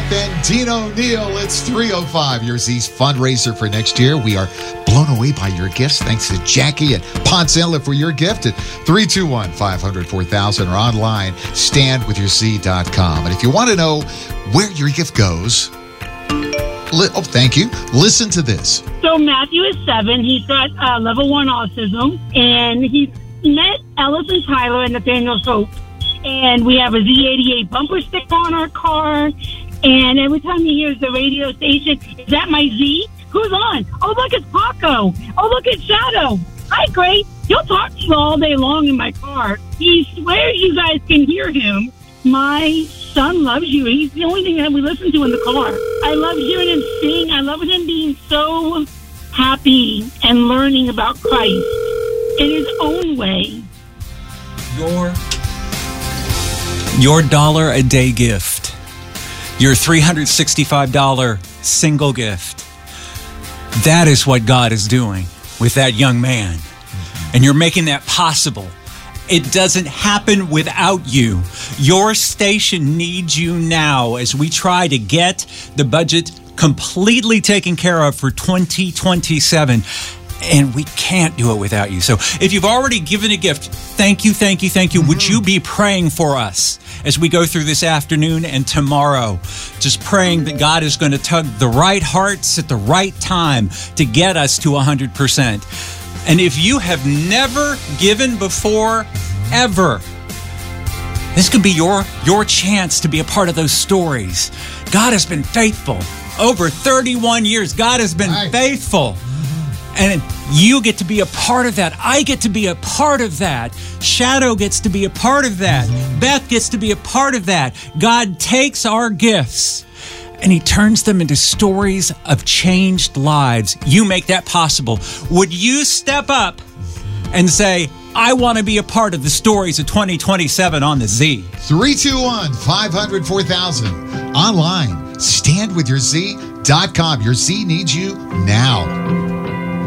and Dean O'Neill. It's 3:05, your Z's fundraiser for next year. We are blown away by your gifts. Thanks to Jackie at Ponce Inlet for your gift at 321-500-4000 or online, standwithyourz.com. And if you want to know where your gift goes, thank you. Listen to this. So Matthew is 7. He's got level 1 autism, and he's met Ellis and Tyler and Nathaniel Hope. And we have a Z88 bumper sticker on our car. And every time he hears the radio station, is that my Z? Who's on? Oh, look, it's Paco. Oh, look, it's Shadow. Hi, Grace. He'll talk to you all day long in my car. He swears you guys can hear him. My son loves you. He's the only thing that we listen to in the car. I love hearing him sing. I love him being so happy and learning about Christ in his own way. Your $1 a day gift, your $365 single gift, that is what God is doing with that young man. And you're making that possible. It doesn't happen without you. Your station needs you now as we try to get the budget completely taken care of for 2027. And we can't do it without you. So if you've already given a gift, thank you, thank you, thank you. Would you be praying for us as we go through this afternoon and tomorrow? Just praying that God is going to tug the right hearts at the right time to get us to 100%. And if you have never given before, ever, this could be your chance to be a part of those stories. God has been faithful. Over 31 years, God has been faithful. And you get to be a part of that. I get to be a part of that. Shadow gets to be a part of that. Beth gets to be a part of that. God takes our gifts and he turns them into stories of changed lives. You make that possible. Would you step up and say, I want to be a part of the stories of 2027 on the Z? 321-500-4000. Online, standwithyourz.com. Your Z needs you now.